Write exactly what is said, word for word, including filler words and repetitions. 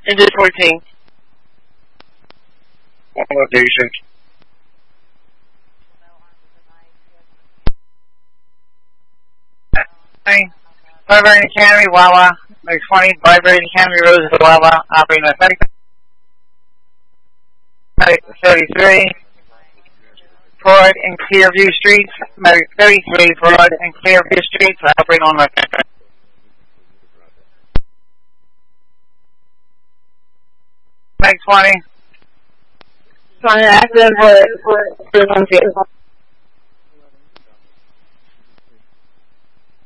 Engine fourteen. One location. Vibrating Academy, Wawa. Number twenty, Vibrating Academy, Rose, Wawa. Operating at thirty-three. Broad and Clearview Streets. thirty-three, Broad and Clearview Streets. Operating on the twenty. twenty active for, for, for